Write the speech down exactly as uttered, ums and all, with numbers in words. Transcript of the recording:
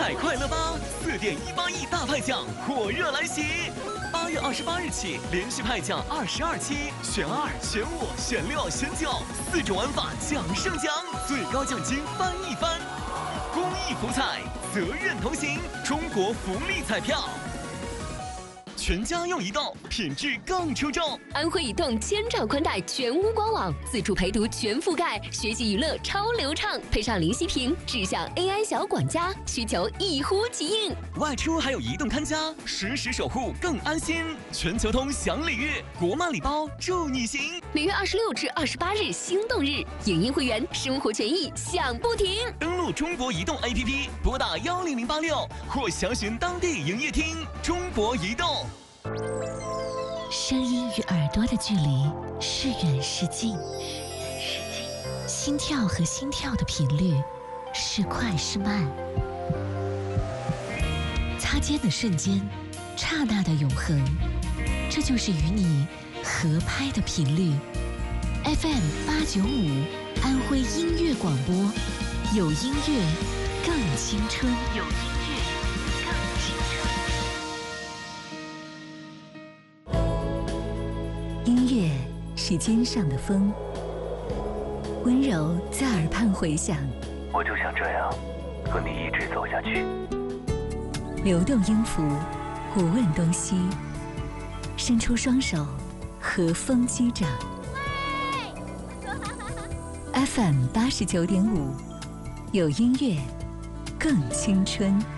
买快乐吧！四点一八亿大派奖火热来袭，八月二十八日起连续派奖二十二期，选二、选五、选六、选九，四种玩法奖胜奖，最高奖金翻一番。公益福彩，责任同行，中国福利彩票。全家用移动，品质更出众。 安徽移动千兆宽带全屋官网，自主陪读全覆盖，学习娱乐超流畅，配上灵犀屏，智享 A I 小管家，需求一呼即应。 外出还有移动看家，实时守护更安心。全球通享礼遇，国漫礼包助你行。 每月二十六至二十八日心动日，影音会员生活权益享不停。 登录中国移动 A P P， 拨打幺零零八六或详询当地营业厅。中国移动。 声音与耳朵的距离是远是近，心跳和心跳的频率是快是慢，擦肩的瞬间，刹那的永恒，这就是与你合拍的频率。 F M 八九五安徽音乐广播，有音乐更青春，有音乐更青春。音乐是肩上的风，温柔在耳畔回响。 我就想这样和你一直走下去。 流动音符，不问东西，伸出双手，和风击掌。F M 八十九点五，有音乐更青春。